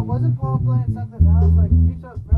wasn't Paul playing something else? Like, he took